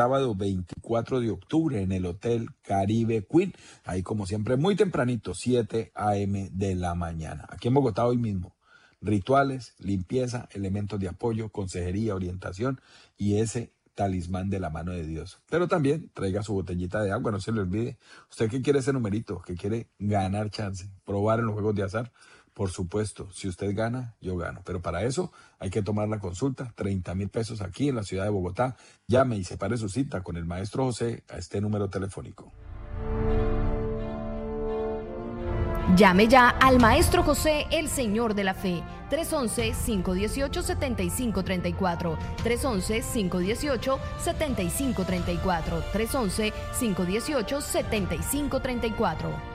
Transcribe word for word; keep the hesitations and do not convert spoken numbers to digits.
sábado veinticuatro de octubre en el Hotel Caribe Queen. Ahí como siempre muy tempranito, siete a eme de la mañana. Aquí en Bogotá hoy mismo. Rituales, limpieza, elementos de apoyo, consejería, orientación y ese talismán de la mano de Dios. Pero también traiga su botellita de agua, no se le olvide. Usted que quiere ese numerito, que quiere ganar chance, probar en los juegos de azar, por supuesto, si usted gana, yo gano. Pero para eso hay que tomar la consulta, treinta mil pesos aquí en la ciudad de Bogotá. Llame y separe su cita con el maestro José a este número telefónico. Llame ya al Maestro José, el Señor de la Fe, tres once, cinco dieciocho, setenta y cinco treinta y cuatro, tres once, cinco dieciocho, setenta y cinco treinta y cuatro, tres once, cinco dieciocho, setenta y cinco treinta y cuatro.